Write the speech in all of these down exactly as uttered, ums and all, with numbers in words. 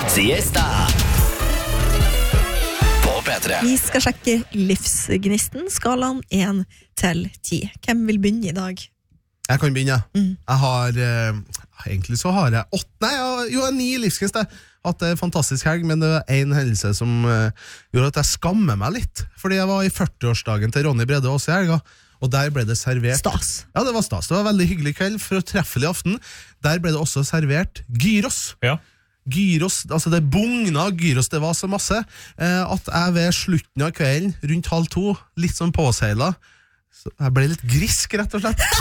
Siesta på P tre. Vi skal sjekke livsgnisten, skalaen én til ti. Hvem vil begynne i dag? Jeg kan begynne. Mm. Jeg har, eh, egentlig så har jeg åtte, nei, jeg har, jo, jeg har ni livsgnist. Jeg har hatt en fantastisk helg, men det var en hendelse som eh, gjorde at jeg skammer meg litt. Fordi jeg var i førtiårsdagen til Ronny Brede også i helga, og der ble det servert... Stas. Ja, det var stas. Det var en veldig hyggelig kveld for å treffe i aften. Der ble det også servert gyros. Ja. Gyros, altså det bugna gyros, det var så masse eh, at jeg ved slutten av kvelden, rundt halv to, litt sånn påseila, så jeg ble litt grisk, rett og slett.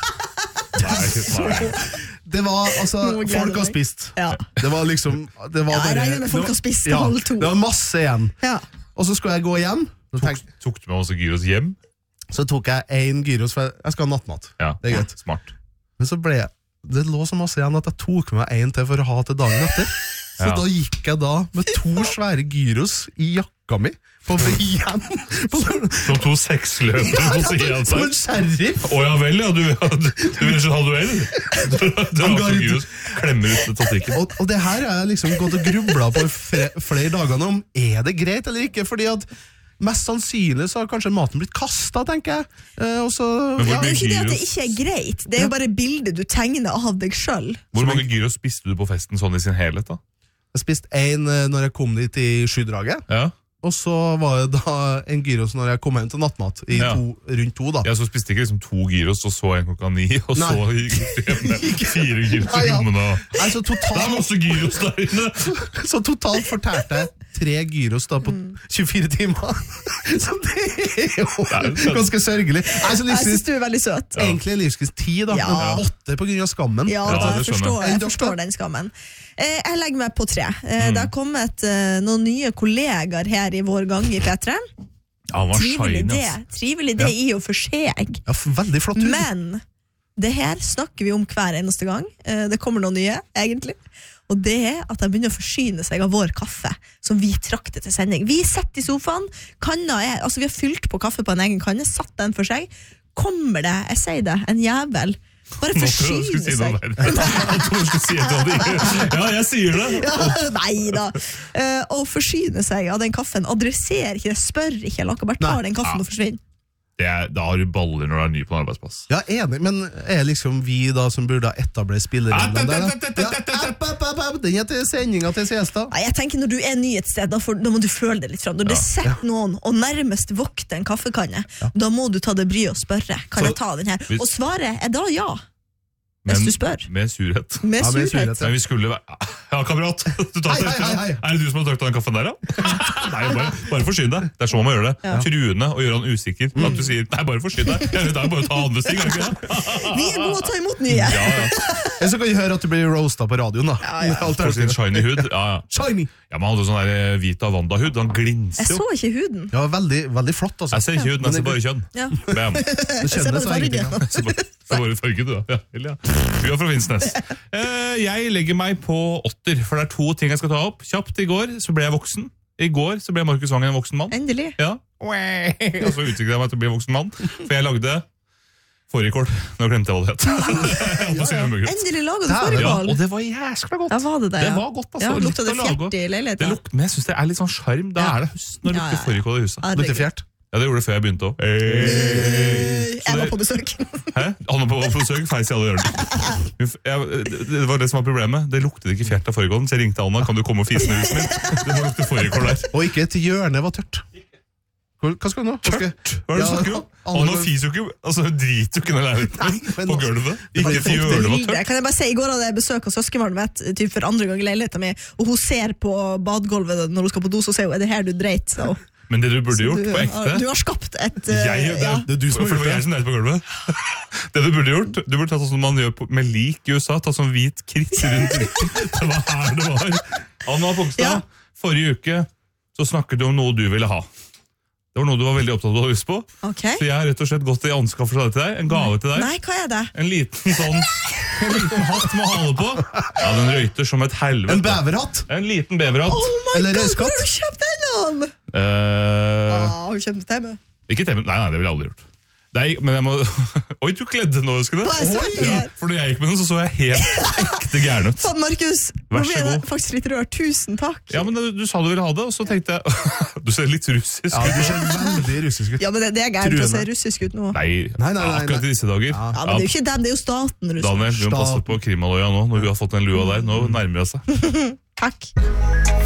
Det var, altså, folk har spist. Ja. Det var liksom det var Ja, jeg bare, regner med folk har spist til ja, halv to. det var masse igjen. Ja. Og så skulle jeg gå hjem. Så, Tok, tenk, tok du med også gyros hjem? så tok jeg en gyros, for jeg skal ha nattmat. Ja, Det er greit. smart. Men så ble jeg, det lå så masse igjen at jeg tok med meg en til for å ha til dagen etter. Så Ja. da gikk jeg da med to svære gyros i jakka mi på vei hjem. På, Som to seksløpere på siden av som en seg. sheriff. Åja vel, ja, du, du, du vil ikke ha duell? Du, du har så gyros, klemmer ut statikken. Og, og det her har jeg liksom gått og grubla på fre, flere dager nå, om er det greit eller ikke, fordi at mest sannsynlig så har kanskje maten blitt kastet, tenker jeg. Eh, og så, Men hvor ja. Det er jo ikke det at det gyros? ikke er greit. Det er jo bare bildet du tegner av deg selv. Hvor mange gyros spiste du på festen sånn i sin helhet da? Jeg spiste en eh, når jeg kom dit i sjudraget, Ja, og så var det da en gyros når jeg kom hjem til nattmat, i Ja. to, rundt to da. ja så spiste ikke liksom to gyros, og så en klokka ni, og Nei. så gikk du hjem med fire gyros Ja, i ja. rommet. og- Nei, så Det er totalt, masse gyros der inne! så totalt fortalte jeg tre gyros da på tjuefire timer. Så det er jo er jo ganske sørgelig. Nei, så Jeg livsgnist, synes du er veldig søt. egentlig livsgnist ti da, Ja. men åtte på grunn av skammen. Ja, Ja, da, det jeg, skjønner forstår, jeg. jeg forstår den skammen. Eh, jeg legger meg på tre. Eh, Mm. Det har kommet eh, noen nye kollegaer her i vår gang i P tre. Ja, han var Trivelig shiny, det, ass. trivelig det i og for seg. Ja, f- veldig flott hud. Men det her snakker vi om hver eneste gang. Eh, Det kommer noen nye, egentlig. Og det er at de begynner å forsyne seg av vår kaffe, som vi trakter til sending. Vi sitter i sofaen, kanna er, altså vi har fylt på kaffe på en egen kanne, satt den for seg. Kommer det, jeg sier det, en jævel, bare Nå tror jeg du forsyne skulle si seg. noe verre. Jeg tror du skulle si et eller annet. Ja, jeg sier det. Ja, nei da. Eh, og forsyne seg av den kaffen. Adresser ikke det, spør ikke, eller bare tar Nei. den kaffen Ja. og forsvinner. Det er, da har du baller når du er ny på en arbeidsplass. Ja, enig, men er liksom vi da som burde ha etablert spillereglene der da? Ja, app, app, app, app, den er til sendinga til Siesta. Nei, jeg tenker Når du er ny et sted, da, får, da må du føle det litt fram. Når det sitter noen og nærmest vokter en kaffekanne, da må du ta det bryet og spørre. Kan Så- jeg ta den her? hvis- Og svaret er da ja. Men Hvis du spør. med surhet. Med Ja, med surhet. surhet. Men vi skulle være... Ja, kamerat, du tar Hei, hei, hei, hei. Er det du som har takt av den kaffen der, da? Nei, bare, bare forsyn deg. Det er sånn man må gjøre det. Ja. Truende og gjøre han usikker. At du sier, nei, bare forsyn deg. Ja, det er bare å ta andre sting, er det ikke det? Vi er gode å ta imot nye. Ja, ja. Eller så kan du høre at du blir roasta på radioen da. Ja, ja. Alt For er sin det. shiny hud. Ja, ja. Shiny! Ja, man hadde sånn der hvit Avanda-hud. Han Jeg glinser så jo. ikke huden. Ja, veldig, veldig flott altså. Jeg ser ikke huden, jeg ser bare kjønn. Ja. Bam. Det Jeg ser kjennes bare så ingenting. fargen. Ja. Så bare, så bare farge du da. Ja, eller ja. Vi er fra Finnsnes. Eh, jeg legger meg på åtter, for det er to ting jeg skal ta opp. Kjapt i går så ble jeg voksen. I går så ble Markus Vangen en voksen mann. Endelig. Ja. Og så utviklet jeg meg til å bli en voksen mann. For jeg lagde fårikål. Nå glemte jeg hva det het. Jeg holdt på å si hamburger. Endelig lager du Ja, Ja, fårikål. og det var jæskla godt. Ja, var det det? Det ja. var godt, altså. Ja, Litt lukta det å lage fjert i Det leiligheten? lukter, men jeg synes det er litt sånn skjerm. Da Ja. er det høst når det Ja, lukter ja, ja. fårikål i huset. Herregud. Lukter fjert. Ja, det gjorde det før jeg begynte også. Hey. Jeg var på besøk. Hæ? Han var på besøk, feis i alle hjørner. Hun f- jeg- Det det var det som var problemet. Det luktet ikke fjert av fårikålen, så jeg ringte Anna. Kan du komme og fise ned huset mitt? Det må lukte fårikål der. Og ikke et hjørne var tørt. Hva hva skal du nå? Hva skal- Hva er det du Ja, snakker om? alle- Anna fiser jo ikke, altså hun driter jo ikke i den leiligheten Nei, men på nå- gulvet. Det blir Ikke et fuktig. hjørne var Bilde. tørt. Kan jeg bare si, I går hadde jeg besøk av søskenbarnet mitt typ for andre gang i leiligheten min, og hun ser på badegulvet når hun skal på do, så sier hun, er det her du dreit? Så, Men det du burde gjort du, på ekte du har skapt et... jeg, eh, det, ja. er, det er du som har gjort det. Jeg som dreit på gulvet. Det du burde gjort, du burde tatt sånn som man gjør på, med lik i U S A, tatt sånn hvit kritt rundt ryggen. Det var her det var. Anna Pogstad, Ja. forrige uke så snakket du om noe du ville ha. Det var noe du var veldig opptatt av å huske på. Ok. Så jeg har rett og slett gått i anskaffelse av det til deg. En gave til deg. Nei, hva er det? En liten sånn En liten hatt med hale på. Ja, den røyter som et helvete. En beverhatt? En liten beverhatt. Oh my Eller god, røyskatt? hvor har du kjøpt den? Eh, Ah, har du kjøpt den til meg? ikke temme. Nei, nei, det ville jeg aldri gjort. Nei, men jeg må... Oi, du kledde nå, husker du det? Hva er sant? Ja, for når jeg gikk med den, så så jeg helt ekte gæren ut. Faen, Markus, nå Vær så ble jeg god. faktisk litt rørt. Tusen takk. Ja, men du, du sa du ville ha det, og så tenkte jeg... Du ser litt russisk Ja, ut. du ser veldig russisk ut. Ja, men det, det er gærent å se Truende. russisk ut nå. Nei, Nei, nei, nei, akkurat i disse dager. Ja. Ja, men det er jo ikke dem, det er jo staten. Russland. Daniel, vi må passe på Krimhalvøya nå, når vi har fått den lua der. Nå nærmer det seg. Takk.